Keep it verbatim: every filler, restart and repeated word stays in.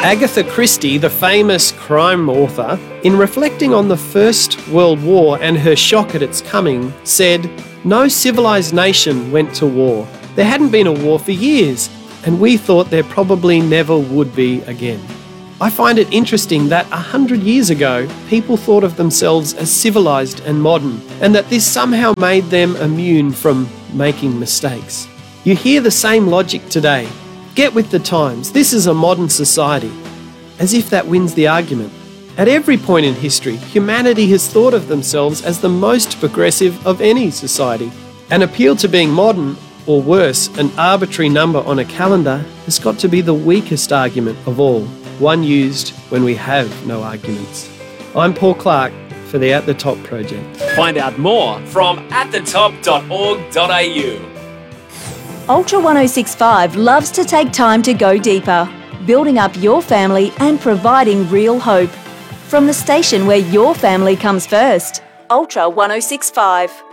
Agatha Christie, the famous crime author, in reflecting on the First World War and her shock at its coming, said, "No civilised nation went to war. There hadn't been a war for years, and we thought there probably never would be again." I find it interesting that a hundred years ago, people thought of themselves as civilised and modern, and that this somehow made them immune from making mistakes. You hear the same logic today. Get with the times. This is a modern society. As if that wins the argument. At every point in history, humanity has thought of themselves as the most progressive of any society. An appeal to being modern, or worse, an arbitrary number on a calendar, has got to be the weakest argument of all, one used when we have no arguments. I'm Paul Clark for the At The Top project. Find out more from at the top dot org dot a u. Ultra one oh six point five loves to take time to go deeper, building up your family and providing real hope. From the station where your family comes first, Ultra one oh six point five.